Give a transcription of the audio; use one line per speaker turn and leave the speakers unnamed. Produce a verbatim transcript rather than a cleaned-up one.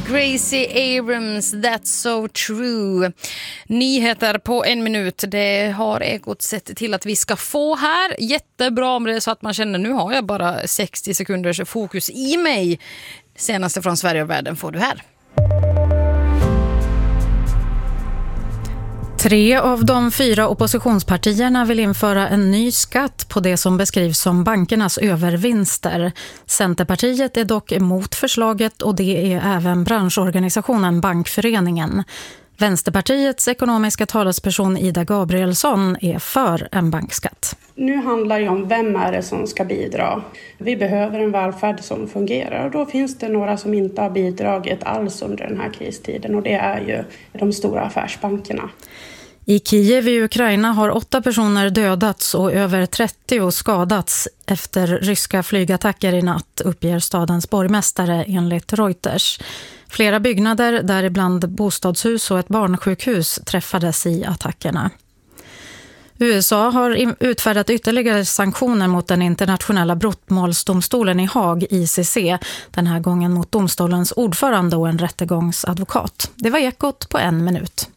Gracie Abrams, That's So True. Nyheter på en minut. Det har Ekot sett till att vi ska få här. Jättebra om det är så att man känner nu har jag bara sextio sekunders fokus i mig. Senaste från Sverige och världen får du här.
Tre av de fyra oppositionspartierna vill införa en ny skatt på det som beskrivs som bankernas övervinster. Centerpartiet är dock emot förslaget och det är även branschorganisationen Bankföreningen. Vänsterpartiets ekonomiska talesperson Ida Gabrielsson är för en bankskatt.
Nu handlar det om vem är det som ska bidra. Vi behöver en välfärd som fungerar och då finns det några som inte har bidragit alls under den här kristiden och det är ju de stora affärsbankerna.
I Kiev i Ukraina har åtta personer dödats och över trettio skadats efter ryska flygattacker i natt, uppger stadens borgmästare enligt Reuters. Flera byggnader, däribland bostadshus och ett barnsjukhus, träffades i attackerna. U S A har utfärdat ytterligare sanktioner mot den internationella brottmålsdomstolen i Haag, I C C, den här gången mot domstolens ordförande och en rättegångsadvokat. Det var Ekot på en minut.